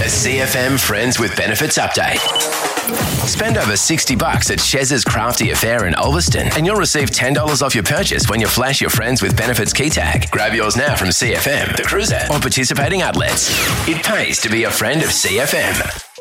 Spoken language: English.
A CFM Friends with Benefits update. Spend over $60 at Chez's Crafty Affair in Ulverston and you'll receive $10 off your purchase when you flash your Friends with Benefits key tag. Grab yours now from CFM, The Cruiser, or participating outlets. It pays to be a friend of CFM.